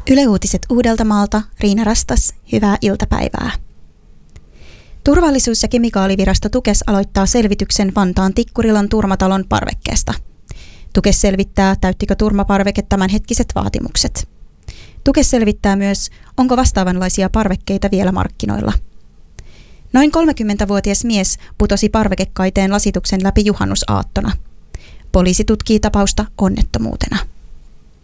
Yle Uutiset Uudeltamaalta, Riina Rastas, hyvää iltapäivää. Turvallisuus- ja kemikaalivirasto Tukes aloittaa selvityksen Vantaan Tikkurilan turmatalon parvekkeesta. Tukes selvittää, täyttikö turmaparveke tämänhetkiset vaatimukset. Tukes selvittää myös, onko vastaavanlaisia parvekkeita vielä markkinoilla. Noin 30-vuotias mies putosi parvekekaiteen lasituksen läpi juhannusaattona. Poliisi tutkii tapausta onnettomuutena.